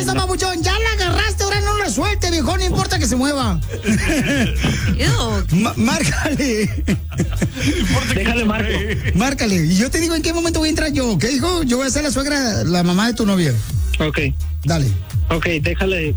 cosa, papuchón. Ya la agarraste, ahora no la suelte, viejo. No importa que se mueva. Márcale. Déjale, marco. Márcale. Y yo te digo en qué momento voy a entrar yo. ¿Qué dijo? Yo voy a ser la suegra, la mamá de tu novia. Ok. Dale. Ok, déjale.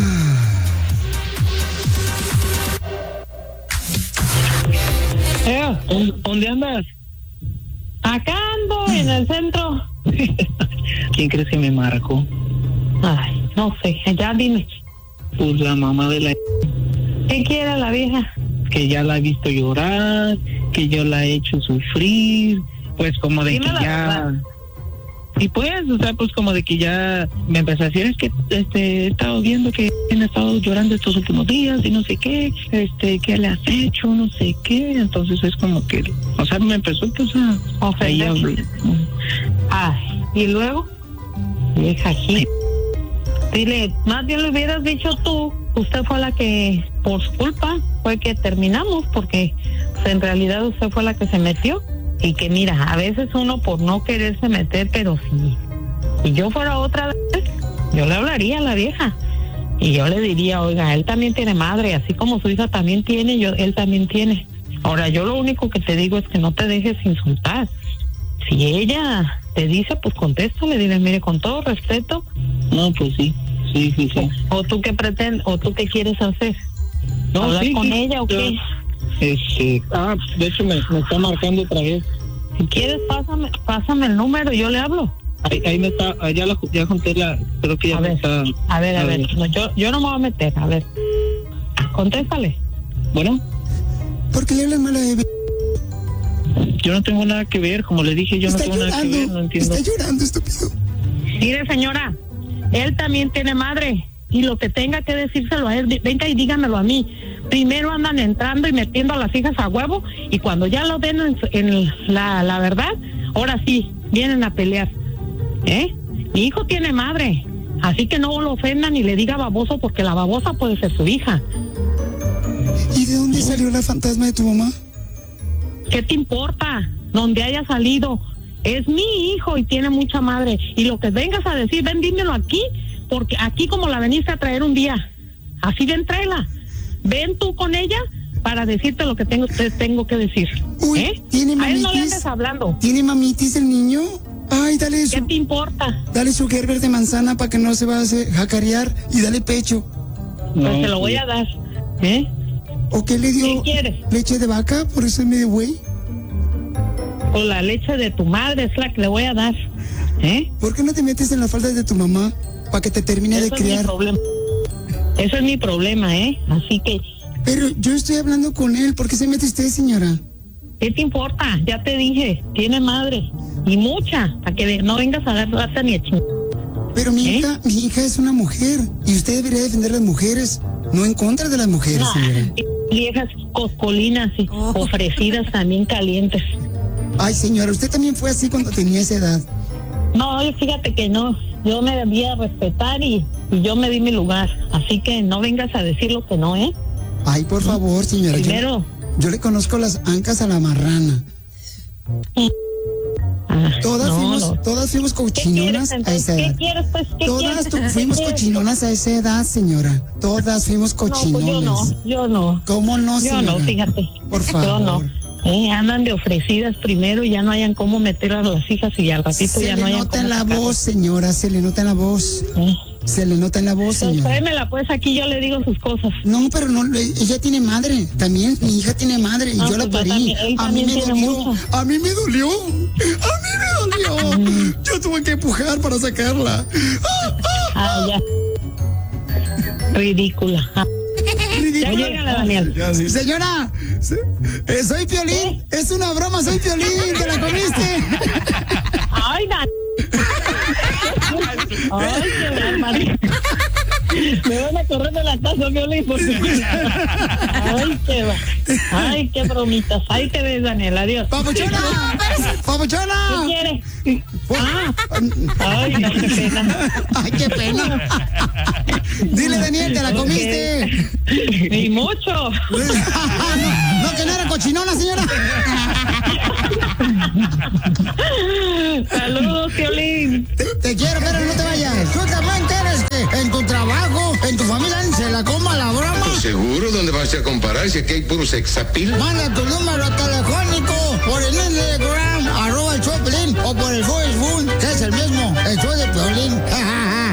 ¿Dónde andas? Acá ando en el centro. ¿Quién crees que me marcó? Ay, no sé, ya dime. Pues la mamá de la... ¿Qué quiere la vieja? Que ya la he visto llorar, que yo la he hecho sufrir, pues como de Dime que la ya... verdad. Y pues, o sea, pues como de que ya me empezó a decir, es que he estado viendo que han estado llorando estos últimos días y no sé qué, ¿qué le has hecho? No sé qué. Entonces es como que, o sea, me empezó pues a ahí hablar. Ay, ¿y luego? Vieja aquí. Dile, más bien le hubieras dicho tú, usted fue la que, por su culpa, fue que terminamos, porque pues, en realidad usted fue la que se metió. Y que mira, a veces uno por no quererse meter, pero si yo fuera otra vez, yo le hablaría a la vieja. Y yo le diría, oiga, él también tiene madre, así como su hija también tiene, él también tiene. Ahora, yo lo único que te digo es que no te dejes insultar. Si ella te dice, pues contéstale, dile, mire, con todo respeto. No, pues sí. ¿O tú qué pretendes, o tú qué quieres hacer? No, ¿Hablar con sí, ella o qué? De hecho me está marcando otra vez. Si quieres, pásame el número y yo le hablo. Ahí me está, ya junté creo que ya me está. A ver. No, yo no me voy a meter, a ver. Contéstale. Bueno. ¿Por qué le hablas mal a Eve? Yo no tengo nada que ver, como le dije, yo no tengo nada que ver, no entiendo. Está llorando, estúpido. Mire, señora, él también tiene madre y lo que tenga que decírselo a él, venga y dígamelo a mí. Primero andan entrando y metiendo a las hijas a huevo y cuando ya lo den en la verdad, ahora sí, vienen a pelear. Mi hijo tiene madre, así que no lo ofendan ni le diga baboso porque la babosa puede ser su hija. ¿Y de dónde salió la fantasma de tu mamá? ¿Qué te importa? Donde haya salido. Es mi hijo y tiene mucha madre. Y lo que vengas a decir, ven, dímelo aquí, porque aquí como la veniste a traer un día, así ven, tráela. Ven tú con ella para decirte lo que tengo que decir. Uy, ¿tiene mamitis? A él no le andes hablando. ¿Tiene mamitis el niño? Ay, dale eso. ¿Qué te importa? Dale su Gerber de manzana para que no se vaya a jacarear y dale pecho. Pues se lo voy a dar. ¿O qué le dio? ¿Qué quieres? ¿Leche de vaca? ¿Por eso es medio güey? O la leche de tu madre es la que le voy a dar. ¿Por qué no te metes en las faldas de tu mamá para que te termine de criar? Es mi problema. Eso es mi problema, Así que... Pero yo estoy hablando con él. ¿Por qué se mete usted, señora? ¿Qué te importa? Ya te dije, tiene madre. Y mucha, para que no vengas a dar rata ni a Pero mi hija es una mujer. Y usted debería defender a las mujeres, no en contra de las mujeres, señora. Viejas coscolinas y ofrecidas también calientes. Ay, señora, usted también fue así cuando tenía esa edad. No, fíjate que no. Yo me debía respetar y yo me di mi lugar. Así que no vengas a decir lo que no, Ay, por favor, señora. Primero. Yo le conozco las ancas a la marrana. Todas fuimos cochinonas a esa edad. ¿Qué quieres, pues? Todas fuimos cochinonas a esa edad, señora. Todas fuimos cochinonas. No, pues yo no. ¿Cómo no, señora? Yo no, fíjate. Por favor. Yo no. Andan de ofrecidas primero y ya no hayan cómo meter a las hijas y al ratito ya no hayan cómo. Se le nota en la voz, señora, se le nota en la voz. Se le nota en la voz, señora. Tráemela pues, aquí yo le digo sus cosas. No, pero no, ella tiene madre. También mi hija tiene madre y yo la parí. A mí me dolió. A mí me dolió. Yo tuve que empujar para sacarla. Ya. Ridícula. Ya llega la Daniel. Señora, soy Piolín. Es una broma, soy Piolín. ¿Te la comiste? Ay, Ay, qué María. Me van a correr de la casa, Piolín, porque... Ay, qué bromitas. Ahí te ves, Daniel. Adiós. ¡Papuchona! ¡Papuchona! ¿Qué quieres? Ay, no, qué pena. Ay, qué pena. Dile, Daniel, ¿te la comiste? Y mucho. No, que no era cochinona, señora. Saludos, Piolín. Te quiero, pero no te vayas. Tú también quieres que en Seguro, ¿dónde vas a comparar? Si aquí hay puro sexapil. Manda tu número telefónico por el Instagram, @el show de Piolín.